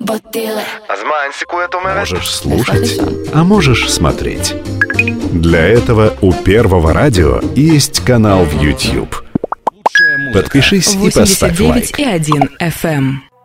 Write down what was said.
Можешь слушать, а можешь смотреть. Для этого у Первого радио есть канал в YouTube. Подпишись и поставь лайк. 89,1 FM.